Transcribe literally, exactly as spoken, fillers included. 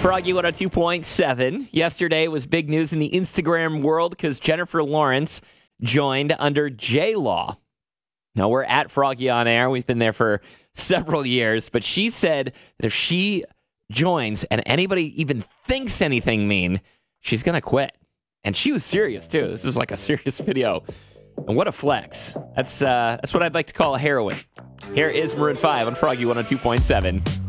Froggy one oh two point seven. Yesterday was big news in the Instagram world because Jennifer Lawrence joined under J-Law. Now, we're at Froggy on Air. We've been there for several years. But she said that if she joins and anybody even thinks anything mean, she's going to quit. And she was serious, too. This is like a serious video. And what a flex. That's, uh, that's what I'd like to call a heroine. Here is Maroon five on Froggy one oh two point seven.